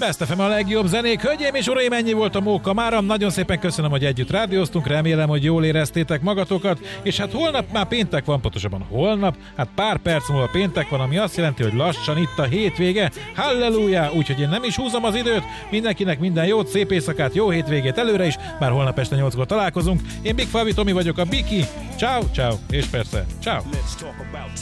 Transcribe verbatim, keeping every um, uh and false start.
Best ef em a legjobb zenék. Hölgyeim és uraim, ennyi volt a Móka mára. Nagyon szépen köszönöm, hogy együtt rádióztunk. Remélem, hogy jól éreztétek magatokat. És hát holnap már péntek van, pontosabban holnap. Hát pár perc múlva péntek van, ami azt jelenti, hogy lassan itt a hétvége. Halleluja! Úgyhogy én nem is húzom az időt. Mindenkinek minden jót, szép éjszakát, jó hétvégét előre is. Már holnap este nyolckor találkozunk. Én Big Favi Tomi vagyok, a Biki. Ciao, ciao, és persze, ciao.